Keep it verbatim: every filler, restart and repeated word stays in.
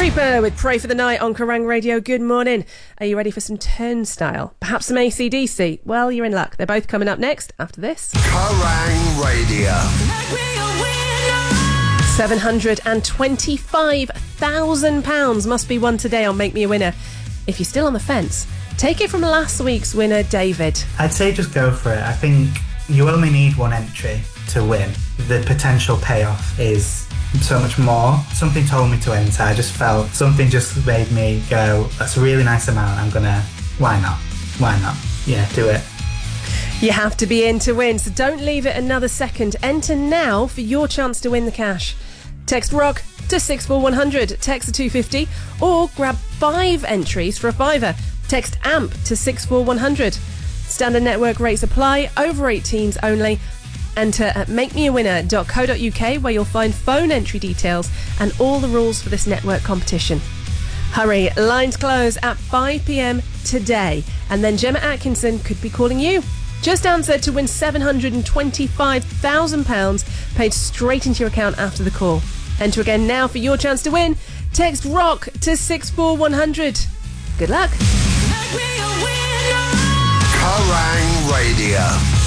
Super with Pray for the Night on Kerrang Radio. Good morning. Are you ready for some Turnstile? Perhaps some A C D C? Well, you're in luck. They're both coming up next after this. Kerrang Radio. seven hundred twenty-five thousand pounds must be won today on Make Me a Winner. If you're still on the fence, take it from last week's winner, David. I'd say just go for it. I think you only need one entry to win. The potential payoff is so much more. Something told me to enter. I just felt something just made me go, that's a really nice amount. I'm gonna, why not? Why not? Yeah, do it. You have to be in to win, so don't leave it another second. Enter now for your chance to win the cash. Text ROCK to six four one hundred, text to two fifty, or grab five entries for a fiver. Text AMP to six four one hundred. Standard network rates apply, over eighteens only. Enter at make me a winner dot co dot uk, where you'll find phone entry details and all the rules for this network competition. Hurry, lines close at five p.m. today, and then Gemma Atkinson could be calling you. Just answer to win seven hundred twenty-five thousand pounds paid straight into your account after the call. Enter again now for your chance to win. Text ROCK to six four one hundred. Good luck. Kerrang Radio.